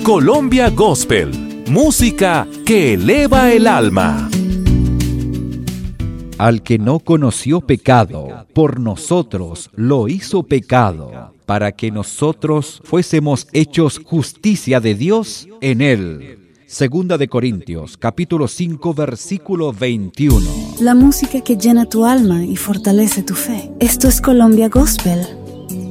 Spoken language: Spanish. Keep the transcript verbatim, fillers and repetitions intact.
Colombia Gospel, música que eleva el alma. Al que no conoció pecado, por nosotros lo hizo pecado, para que nosotros fuésemos hechos justicia de Dios en él. Segunda de Corintios, capítulo cinco, versículo veintiuno. La música que llena tu alma y fortalece tu fe. Esto es Colombia Gospel,